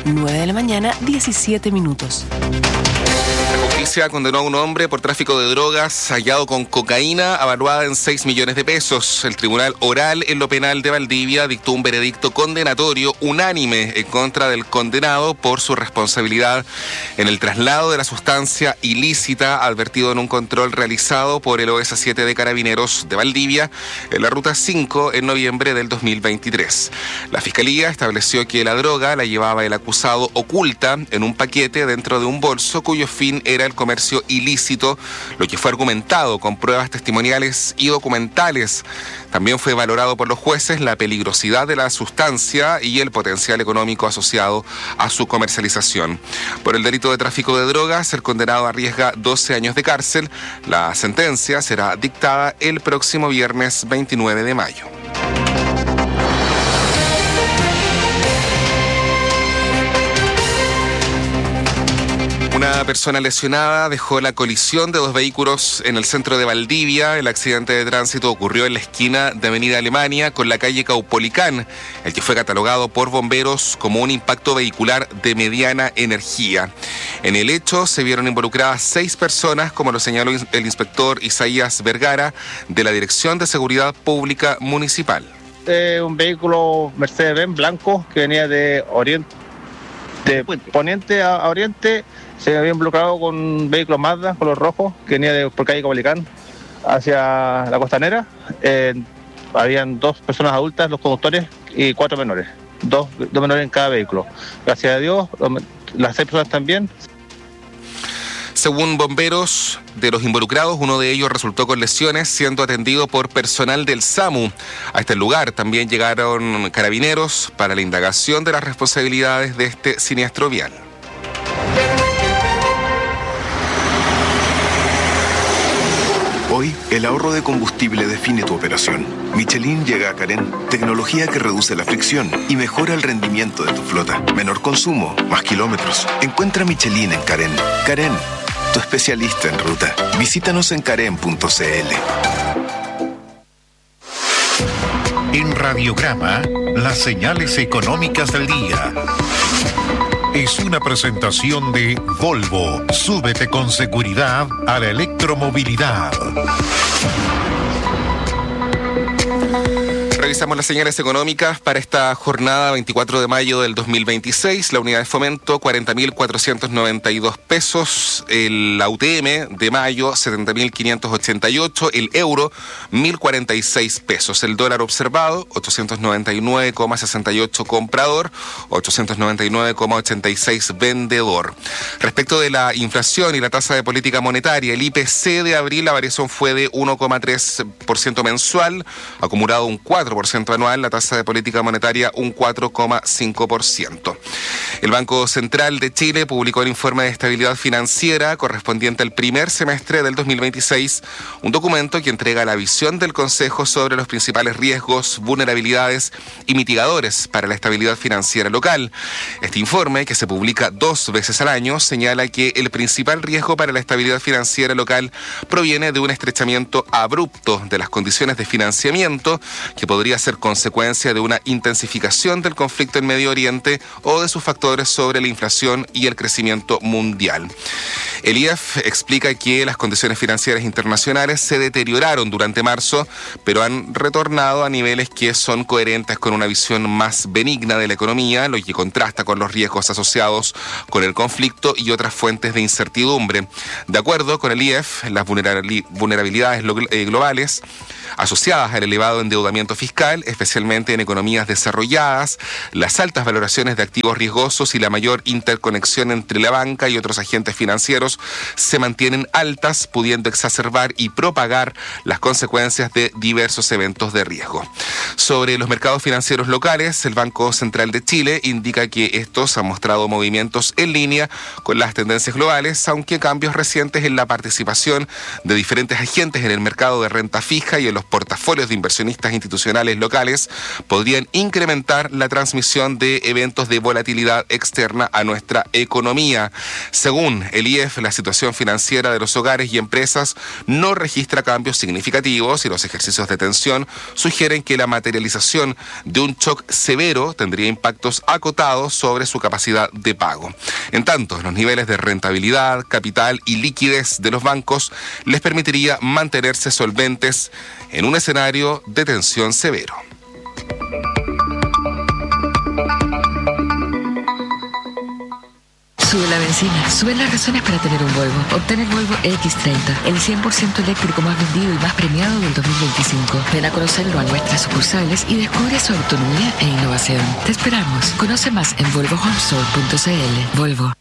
9 de la mañana, 17 minutos. La justicia condenó a un hombre por tráfico de drogas hallado con cocaína avaluada en 6 millones de pesos. El Tribunal Oral en lo Penal de Valdivia dictó un veredicto condenatorio unánime en contra del condenado por su responsabilidad en el traslado de la sustancia ilícita advertido en un control realizado por el OS7 de Carabineros de Valdivia en la Ruta 5 en noviembre del 2023. La Fiscalía estableció que la droga la llevaba el acusado oculta en un paquete dentro de un bolso cuyo fin era el comercio ilícito, lo que fue argumentado con pruebas testimoniales y documentales. También fue valorado por los jueces la peligrosidad de la sustancia y el potencial económico asociado a su comercialización. Por el delito de tráfico de drogas, el condenado arriesga 12 años de cárcel. La sentencia será dictada el próximo viernes 29 de mayo. Una persona lesionada dejó la colisión de 2 vehículos en el centro de Valdivia. El accidente de tránsito ocurrió en la esquina de Avenida Alemania con la calle Caupolicán, el que fue catalogado por bomberos como un impacto vehicular de mediana energía. En el hecho se vieron involucradas 6 personas, como lo señaló el inspector Isaías Vergara, de la Dirección de Seguridad Pública Municipal. Un vehículo Mercedes-Benz blanco que venía de poniente a oriente. Se había involucrado con un vehículo Mazda color rojo que venía por calle Caupolicán hacia la Costanera. Habían 2 personas adultas, los conductores, y 4 menores. Dos menores en cada vehículo. Gracias a Dios, las 6 personas también. Según bomberos, de los involucrados, uno de ellos resultó con lesiones, siendo atendido por personal del SAMU. A este lugar también llegaron carabineros para la indagación de las responsabilidades de este siniestro vial. Hoy, el ahorro de combustible define tu operación. Michelin llega a Carén, tecnología que reduce la fricción y mejora el rendimiento de tu flota. Menor consumo, más kilómetros. Encuentra Michelin en Carén. Carén, tu especialista en ruta. Visítanos en carén.cl. En Radiograma, las señales económicas del día. Es una presentación de Volvo. Súbete con seguridad a la electromovilidad. Revisamos las señales económicas para esta jornada 24 de mayo del 2026. La unidad de fomento, 40.492 pesos. La UTM de mayo, 70.588. El euro, 1.046 pesos. El dólar observado, 899,68 comprador, 899,86 vendedor. Respecto de la inflación y la tasa de política monetaria, el IPC de abril, la variación fue de 1,3% mensual, acumulado un 4% anual, la tasa de política monetaria un 4,5%. El Banco Central de Chile publicó el informe de estabilidad financiera correspondiente al primer semestre del 2026, un documento que entrega la visión del Consejo sobre los principales riesgos, vulnerabilidades y mitigadores para la estabilidad financiera local. Este informe, que se publica 2 veces al año, señala que el principal riesgo para la estabilidad financiera local proviene de un estrechamiento abrupto de las condiciones de financiamiento que podría ser consecuencia de una intensificación del conflicto en Medio Oriente o de sus factores sobre la inflación y el crecimiento mundial. El IEF explica que las condiciones financieras internacionales se deterioraron durante marzo, pero han retornado a niveles que son coherentes con una visión más benigna de la economía, lo que contrasta con los riesgos asociados con el conflicto y otras fuentes de incertidumbre. De acuerdo con el IEF, las vulnerabilidades globales asociadas al elevado endeudamiento fiscal, especialmente en economías desarrolladas, las altas valoraciones de activos riesgosos y la mayor interconexión entre la banca y otros agentes financieros se mantienen altas, pudiendo exacerbar y propagar las consecuencias de diversos eventos de riesgo. Sobre los mercados financieros locales, el Banco Central de Chile indica que estos han mostrado movimientos en línea con las tendencias globales, aunque cambios recientes en la participación de diferentes agentes en el mercado de renta fija y en los los portafolios de inversionistas institucionales locales podrían incrementar la transmisión de eventos de volatilidad externa a nuestra economía. Según el IEF, la situación financiera de los hogares y empresas no registra cambios significativos y los ejercicios de tensión sugieren que la materialización de un shock severo tendría impactos acotados sobre su capacidad de pago. En tanto, los niveles de rentabilidad, capital y liquidez de los bancos les permitiría mantenerse solventes en un escenario de tensión severo. Sube la benzina, suben las razones para tener un Volvo. Obtén el Volvo X30, el 100% eléctrico más vendido y más premiado del 2025. Ven a conocerlo a nuestras sucursales y descubre su autonomía e innovación. Te esperamos. Conoce más en volvohomestore.cl. Volvo.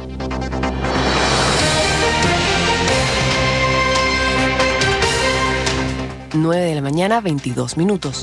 9 de la mañana, 22 minutos.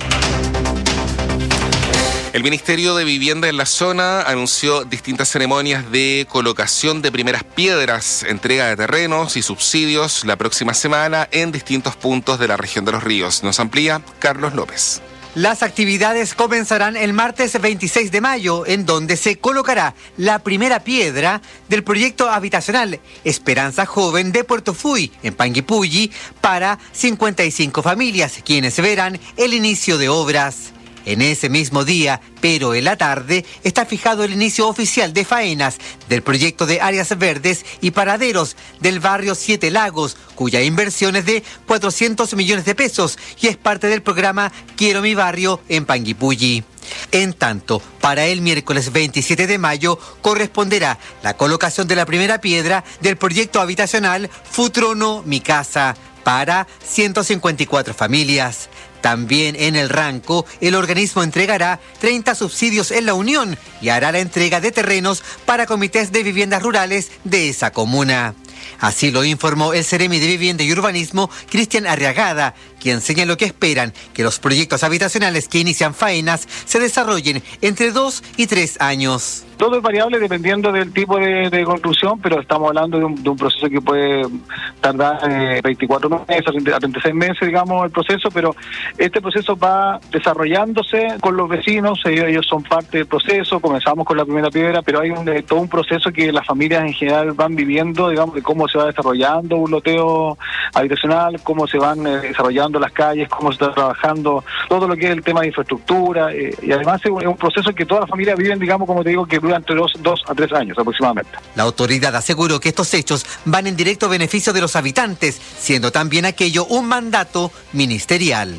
El Ministerio de Vivienda en la zona anunció distintas ceremonias de colocación de primeras piedras, entrega de terrenos y subsidios la próxima semana en distintos puntos de la región de Los Ríos. Nos amplía Carlos López. Las actividades comenzarán el martes 26 de mayo, en donde se colocará la primera piedra del proyecto habitacional Esperanza Joven de Puerto Fuy, en Panguipulli, para 55 familias, quienes verán el inicio de obras. En ese mismo día, pero en la tarde, está fijado el inicio oficial de faenas del proyecto de áreas verdes y paraderos del barrio Siete Lagos, cuya inversión es de 400 millones de pesos y es parte del programa Quiero mi barrio en Panguipulli. En tanto, para el miércoles 27 de mayo corresponderá la colocación de la primera piedra del proyecto habitacional Futrono Mi Casa para 154 familias. También en el Ranco, el organismo entregará 30 subsidios en la Unión y hará la entrega de terrenos para comités de viviendas rurales de esa comuna. Así lo informó el Seremi de Vivienda y Urbanismo, Cristian Arriagada, quien señaló que esperan que los proyectos habitacionales que inician faenas se desarrollen entre 2 y 3 años. Todo es variable dependiendo del tipo de construcción, pero estamos hablando de un proceso que puede tardar 24 meses, a 36 meses, digamos, el proceso, pero este proceso va desarrollándose con los vecinos, ellos son parte del proceso, comenzamos con la primera piedra, pero hay todo un proceso que las familias en general van viviendo, digamos, de cómo se va desarrollando un loteo habitacional, cómo se van desarrollando las calles, cómo se está trabajando todo lo que es el tema de infraestructura, y además es un proceso que todas las familias viven, digamos, como te digo, que dura entre 2 a 3 años aproximadamente. La autoridad aseguró que estos hechos van en directo beneficio de los habitantes, siendo también aquello un mandato ministerial.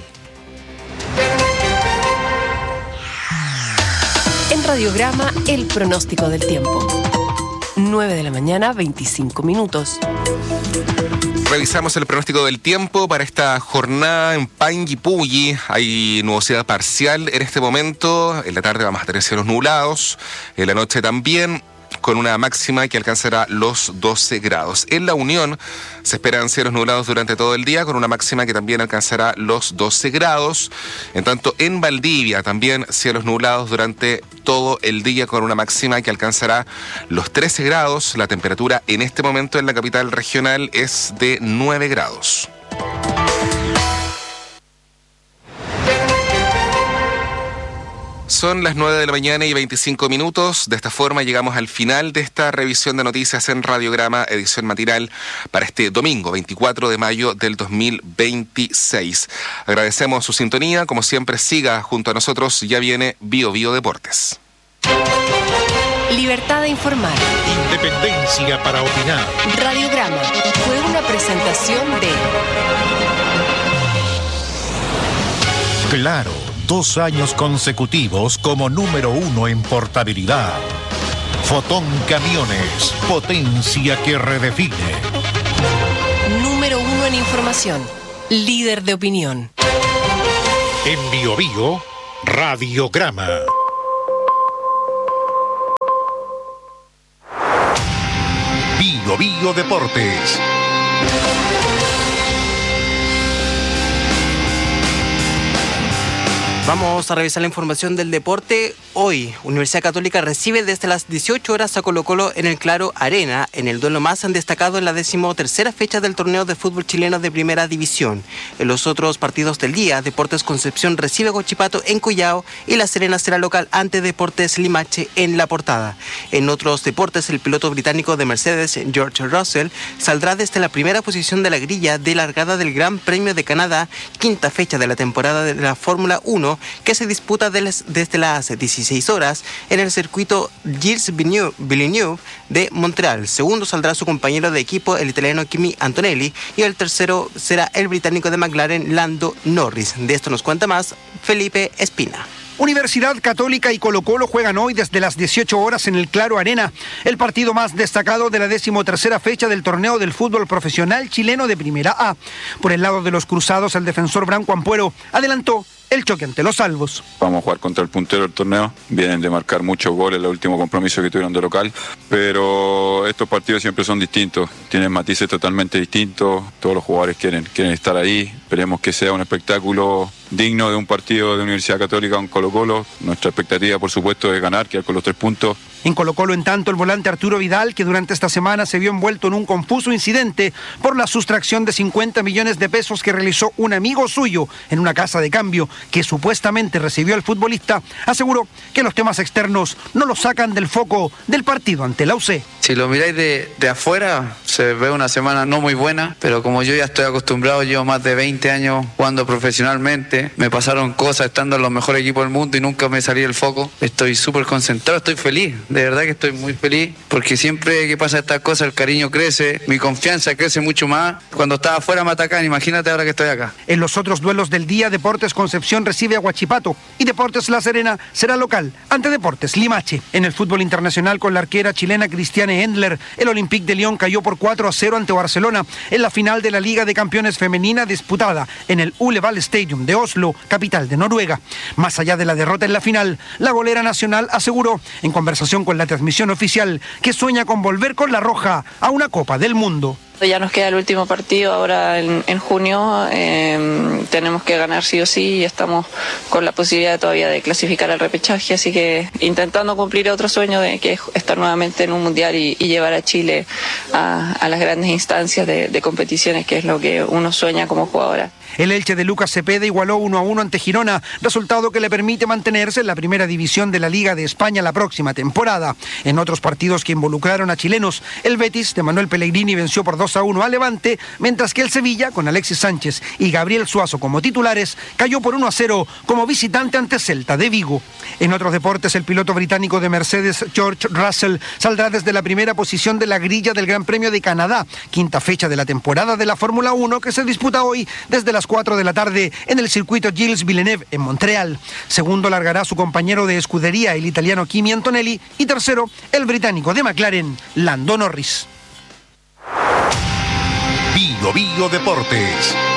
En Radiograma, el pronóstico del tiempo. 9 de la mañana, 25 minutos. Revisamos el pronóstico del tiempo para esta jornada en Panguipulli. Hay nubosidad parcial en este momento. En la tarde vamos a tener cielos nublados. En la noche también, con una máxima que alcanzará los 12 grados. En La Unión se esperan cielos nublados durante todo el día, con una máxima que también alcanzará los 12 grados. En tanto, en Valdivia también cielos nublados durante todo el día, con una máxima que alcanzará los 13 grados. La temperatura en este momento en la capital regional es de 9 grados. Son las 9 de la mañana y 25 minutos. De esta forma llegamos al final de esta revisión de noticias en Radiograma, edición matinal para este domingo, 24 de mayo del 2026. Agradecemos su sintonía. Como siempre, siga junto a nosotros. Ya viene Bio Bio Deportes. Libertad de informar. Independencia para opinar. Radiograma fue una presentación de... Claro. 2 años consecutivos como número 1 en portabilidad. Fotón Camiones, potencia que redefine. Número 1 en información, líder de opinión. En Bio Bio, Radiograma. Bio Bio Deportes. Vamos a revisar la información del deporte. Hoy, Universidad Católica recibe desde las 18 horas a Colo-Colo en el Claro Arena, en el duelo más destacado en la 13ª fecha del torneo de fútbol chileno de Primera División. En los otros partidos del día, Deportes Concepción recibe a Huachipato en Cuyao y La Serena será local ante Deportes Limache en La Portada. En otros deportes, el piloto británico de Mercedes, George Russell, saldrá desde la primera posición de la grilla de largada del Gran Premio de Canadá, quinta fecha de la temporada de la Fórmula 1, que se disputa desde las 16 horas en el circuito Gilles Villeneuve de Montreal. Segundo saldrá su compañero de equipo, el italiano Kimi Antonelli, y el tercero será el británico de McLaren, Lando Norris. De esto nos cuenta más Felipe Espina. Universidad Católica y Colo-Colo juegan hoy desde las 18 horas en el Claro Arena, el partido más destacado de la 13ª fecha del torneo del fútbol profesional chileno de Primera A. Por el lado de los cruzados, el defensor Branco Ampuero adelantó el choque ante los salvos. Vamos a jugar contra el puntero del torneo. Vienen de marcar muchos goles, el último compromiso que tuvieron de local. Pero estos partidos siempre son distintos. Tienen matices totalmente distintos. Todos los jugadores quieren estar ahí. Esperemos que sea un espectáculo digno de un partido de Universidad Católica con Colo-Colo. Nuestra expectativa, por supuesto, es ganar, quedar con los 3 puntos. En Colo-Colo, en tanto, el volante Arturo Vidal, que durante esta semana se vio envuelto en un confuso incidente por la sustracción de 50 millones de pesos que realizó un amigo suyo en una casa de cambio que supuestamente recibió el futbolista, aseguró que los temas externos no lo sacan del foco del partido ante la UC. Si lo miráis de afuera, se ve una semana no muy buena, pero como yo ya estoy acostumbrado, llevo más de 20 años jugando profesionalmente, me pasaron cosas estando en los mejores equipos del mundo y nunca me salí del foco. Estoy súper concentrado, estoy feliz, de verdad que estoy muy feliz, porque siempre que pasa estas cosas el cariño crece, mi confianza crece mucho más. Cuando estaba afuera me atacan, imagínate ahora que estoy acá. En los otros duelos del día, Deportes Concepción recibe a Huachipato y Deportes La Serena será local ante Deportes Limache. En el fútbol internacional, con la arquera chilena Cristiane Endler, el Olympique de Lyon cayó por 4-0 ante Barcelona en la final de la Liga de Campeones Femenina disputada en el Uleval Stadium de Oslo, capital de Noruega. Más allá de la derrota en la final, la golera nacional aseguró, en conversación con la transmisión oficial, que sueña con volver con la roja a una Copa del Mundo. Ya nos queda el último partido ahora en junio, tenemos que ganar sí o sí y estamos con la posibilidad todavía de clasificar al repechaje, así que intentando cumplir otro sueño de que es estar nuevamente en un mundial y llevar a Chile a las grandes instancias de competiciones, que es lo que uno sueña como jugadora. El Elche de Lucas Cepeda igualó 1-1 ante Girona, resultado que le permite mantenerse en la primera división de la Liga de España la próxima temporada. En otros partidos que involucraron a chilenos, el Betis de Manuel Pellegrini venció por 2-1 a Levante, mientras que el Sevilla, con Alexis Sánchez y Gabriel Suazo como titulares, cayó por 1-0 como visitante ante Celta de Vigo. En otros deportes, el piloto británico de Mercedes, George Russell, saldrá desde la primera posición de la grilla del Gran Premio de Canadá, quinta fecha de la temporada de la Fórmula 1 que se disputa hoy desde las 4 de la tarde en el circuito Gilles Villeneuve en Montreal. Segundo largará su compañero de escudería, el italiano Kimi Antonelli, y tercero, el británico de McLaren, Lando Norris. Bio Deportes.